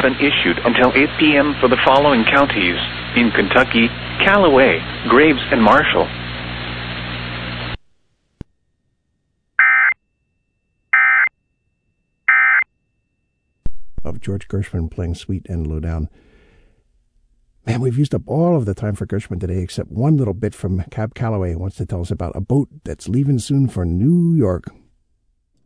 been issued until 8 p.m. for the following counties in Kentucky: Callaway, Graves, and Marshall. Of George Gershwin playing Sweet and Low Down. Man, we've used up all of the time for Gershwin today, except one little bit from Cab Calloway. He wants to tell us about a boat that's leaving soon for New York.